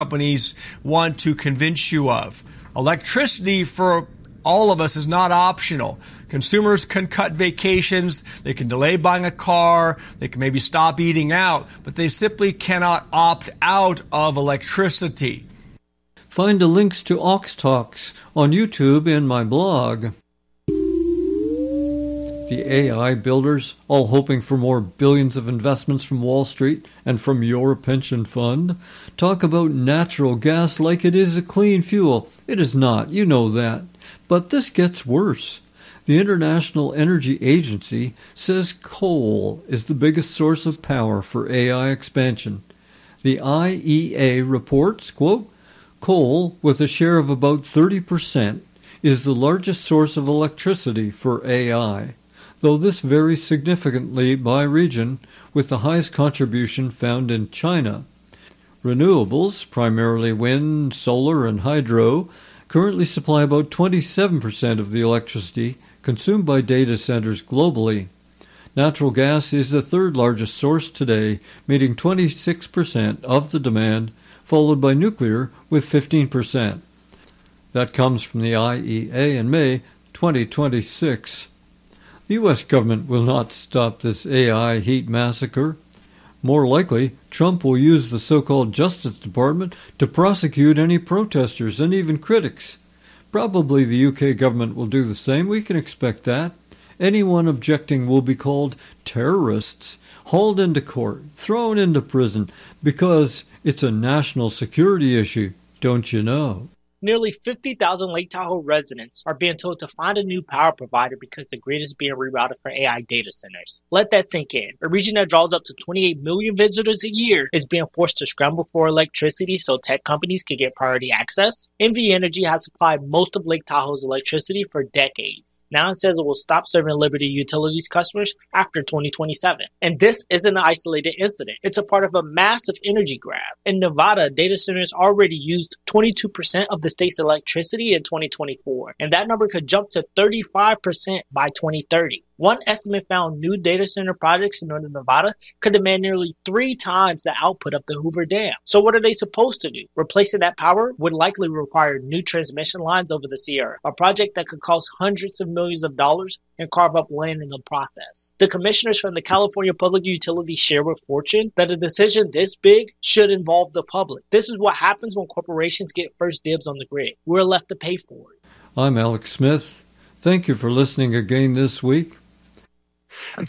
companies want to convince you of. Electricity for all of us is not optional. Consumers can cut vacations, they can delay buying a car, they can maybe stop eating out, but they simply cannot opt out of electricity. Find the links to Ox Talks on YouTube in my blog. The AI builders, all hoping for more billions of investments from Wall Street and from your pension fund, talk about natural gas like it is a clean fuel. It is not, you know that. But this gets worse. The International Energy Agency says coal is the biggest source of power for AI expansion. The IEA reports, quote, coal, with a share of about 30%, is the largest source of electricity for AI, though this varies significantly by region, with the highest contribution found in China. Renewables, primarily wind, solar, and hydro, currently supply about 27% of the electricity consumed by data centers globally. Natural gas is the third largest source today, meeting 26% of the demand, followed by nuclear with 15%. That comes from the IEA in May 2026. The U.S. government will not stop this AI heat massacre. More likely, Trump will use the so-called Justice Department to prosecute any protesters and even critics. Probably the UK government will do the same. We can expect that. Anyone objecting will be called terrorists, hauled into court, thrown into prison, because it's a national security issue, don't you know? Nearly 50,000 Lake Tahoe residents are being told to find a new power provider because the grid is being rerouted for AI data centers. Let that sink in. A region that draws up to 28 million visitors a year is being forced to scramble for electricity so tech companies can get priority access. NV Energy has supplied most of Lake Tahoe's electricity for decades. Now it says it will stop serving Liberty Utilities customers after 2027. And this isn't an isolated incident. It's a part of a massive energy grab. In Nevada, data centers already used 22% of the state's electricity in 2024, and that number could jump to 35% by 2030. One estimate found new data center projects in northern Nevada could demand nearly 3 times the output of the Hoover Dam. So what are they supposed to do? Replacing that power would likely require new transmission lines over the Sierra, a project that could cost hundreds of millions of dollars and carve up land in the process. The commissioners from the California Public Utilities share with Fortune that a decision this big should involve the public. This is what happens when corporations get first dibs on the grid. We're left to pay for it. I'm Alex Smith. Thank you for listening again this week.